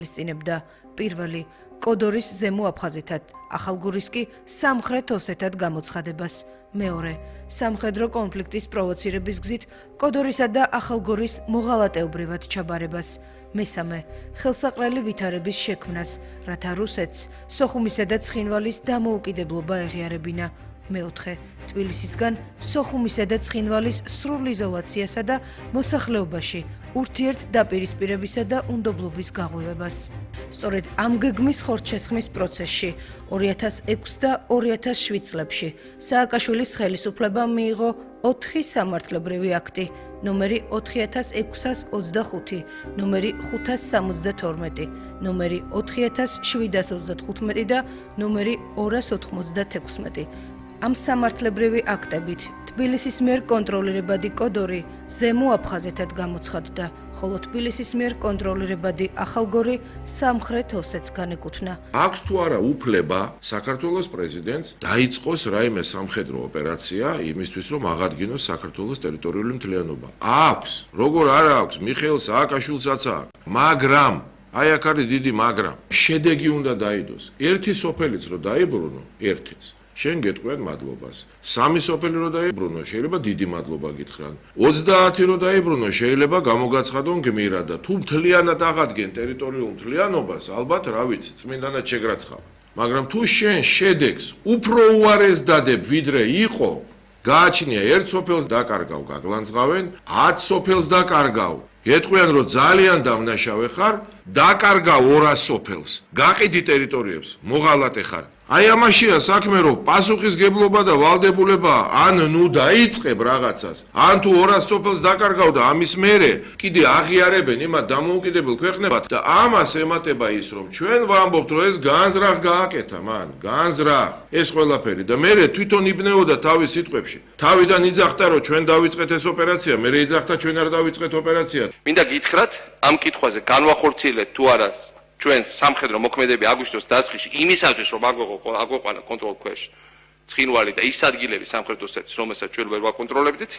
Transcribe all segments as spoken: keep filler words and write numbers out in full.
წინებდა პირველი კოდორის ზემო აფხაზეთად, ახალგორის კი სამხრეთ ოსეთად გამოცხადებას. მეორე სამხედრო კონფლიქტის პროვოცირების გზით კოდორისა და ახალგორის მოღალატეობრივად ჩაბარებას. მესამე ხელსაყრელი ვითარების შექმნას, რათა რუსეთს სოხუმისა და ცხინვალის დამოუკიდებლობა ეღიარებინა. მეოთხე თბილისისგან სოხუმისა და ცხინვალის სრულ იზოლაციასა და მოსახლეობაში ურთიერთ დაპირისპირებისა და უნდობლობის გაღვივებას. სწორედ ამ გეგმის ხორცშესხმის პროცესში ორი ათას ექვსი და ორი ათას შვიდ წლებში სააკაშვილის ხელისუფლებამ მიიღო ოთხი სამართლებრივი აქტი, ნომერი ოთხი ათას ექვსას ოცდახუთი, ნომერი ხუთას სამოცდათორმეტი, ნომერი ოთხი ათას შვიდას ოცდათხუთმეტი და ნომერი ორას ოთხმოცდათექვსმეტი. ამ სამართლებრივი აქტებით თბილისის მიერ კონტროლირებადი კოდორი ზემო აფხაზეთად გამოცხადდა, ხოლო თბილისის მიერ კონტროლირებადი ახალგორი სამხრეთ ოსეთს განეკუთვნა. აქვს თუ არა უფლება საქართველოს პრეზიდენტს დაიწყოს რაიმე სამხედრო ოპერაცია იმისთვის, რომ აღადგინოს საქართველოს ტერიტორიული მთლიანობა? აქვს, როგორ არ აქვს, მიხეილ სააკაშვილსაც აქვს, მაგრამ აი აქ არის დიდი მაგრამ. შედეგი უნდა დაიდოს. ერთი სოფელიც რო დაიბრუნო, ერთიც შენ გეტყვიან მადლობას. სამი სოფელი რო დაიბრუნო, შეიძლება დიდი მადლობა გითხრან. ოცდაათი რო დაიბრუნო, შეიძლება გამოგაცხადონ გმირად და თუ მთლიანად აღადგენ ტერიტორიულ მთლიანობას, ალბათ რა ვიცი, წმინდანად შეგრაცხავ. მაგრამ თუ შენ შედეგს უფრო უარეს დადებ, ვიდრე იყო, გააჩნია ერთ სოფელს დაკარგავ, გაგლანძღავენ, ათ სოფელს დაკარგავ. გეტყვიან რომ ძალიან დამნაშავე ხარ, დაკარგავ ორას სოფელს. გაყიდი ტერიტორიებს, მოღალატე ხარ. აი ამაშია საქმე, რომ პასუხისგებლობა და ვალდებულება ან ნუ დაიწყებ რაღაცას, ან თუ ორას სოფელს დაკარგავ და ამის მერე კიდე აღიარებენ იმათ დამოუკიდებელ ქვეყნებად და ამას ემატება ის, რომ ჩვენ ვამბობთ, რომ ეს განზრახ გააკეთა მან, განზრახ ეს ყველაფერი და მერე თვითონ იბნეოდა თავის სიტყვებში. თავიდან იძახდა, რომ ჩვენ დავიწყეთ ეს ოპერაცია, მერე იძახდა ჩვენ არ დავიწყეთ ოპერაცია. მინდა გითხრათ, ამ კითხვაზე განვახორციელეთ თუ არა ჩვენ სამხედრო მოქმედები აგვისტოს დასაწყისში იმისათვის, რომ აგვეყვანა კონტროლ ქვეშ ცხინვალი და ის ადგილები სამხრეთ ოსეთის, რომელსაც ჩვენ ვერ ვაკონტროლებდით.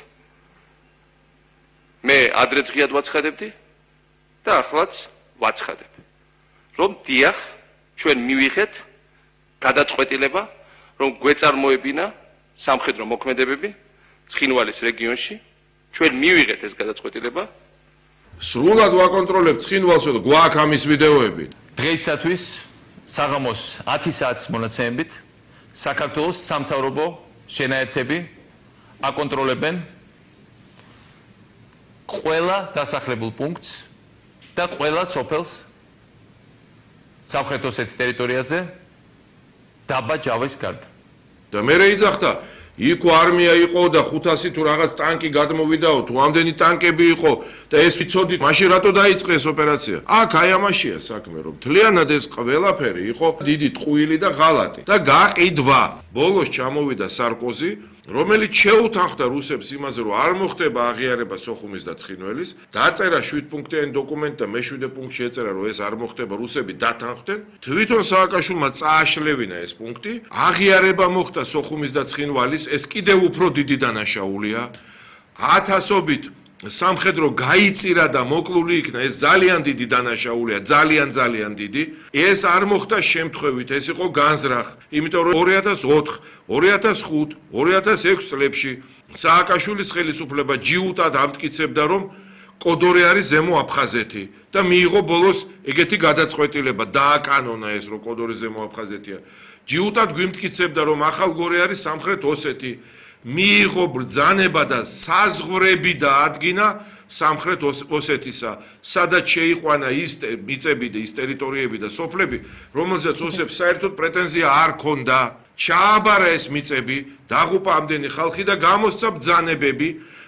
მე ადრეც ღიად ვაცხადებდი და ახლაც ვაცხადებ, რომ დიახ, ჩვენ მივიღეთ გადაწყვეტილება, რომ გვეწარმოებინა სამხედრო მოქმედებები ცხინვალის რეგიონში, ჩვენ მივიღეთ ეს გადაწყვეტილება. სრულად ვაკონტროლებთ ცხინვალს და გვაქვს ამის ვიდეოები. დღეისათვის საღამოს ათი საათის მონაცემებით საქართველოს სამთავრობო შენაერთები აკონტროლებენ ყველა დასახლებულ პუნქტს და ყველა სოფელს სამხრეთ ოსეთის ტერიტორიაზე დაბა ჯავის გარდა. და მერე იძახდა იქ არმია იყო და ხუთასი თუ რაღაც ტანკი გადმოვიდაო, თუ ამდენი ტანკები იყო და ეს ვიცოდით, მაშინ რატო დაიწყე ეს ოპერაცია? აქ აი ამაშია საქმე, რომ მთლიანად ეს ყველაფერი იყო დიდი ტყუილი და ღალატი და გაყიდვა. ბოლოს ჩამოვიდა სარკოზი, რომელიც შეუთანხმდა რუსებს იმაზე, რომ არ მოხდება აღიარება სოხუმის და ცხინვალის, დაწერა შვიდ პუნქტიანი დოკუმენტი და მეშვიდე პუნქტში ეწერა, რომ ეს არ მოხდება, რუსები დათანხმდნენ. თვითონ სააკაშვილმა წააშლევინა ეს პუნქტი, აღიარება მოხდა სოხუმის და ცხინვალის, ეს კიდევ უფრო დიდი დანაშაულია. ათასობით სამხედრო გაიწირა და მოკლული იქნა, ეს ძალიან დიდი დანაშაულია, ძალიან ძალიან დიდი. ეს არ მოხდა შემთხვევით, ეს იყო განზრახ, იმიტომ რომ ორი ათას ოთხი, ორი ათას ხუთი, ორი ათას ექვსი წლებში სააკაშვილის ხელისუფლება ჯიუტად ამტკიცებდა, რომ კოდორი არის ზემო აფხაზეთი და მიიღო ბოლოს ეგეთი გადაწყვეტილება, დააკანონა ეს, რომ კოდორი ზემო აფხაზეთია. ჯიუტად გვიმტკიცებდა, რომ ახალგორი არის სამხრეთ ოსეთი. მიიღო ბრძანება და საზღვრები დაადგინა სამხრეთ ოსეთისა, სადაც შეიყვანა ის მიწები და ის ტერიტორიები და სოფლები, რომელზეც ოსებს საერთოდ პრეტენზია არ ქონდა. ჩააბარა ეს მიწები, დაღუპა ამდენი ხალხი და გამოსცა ბრძანებები,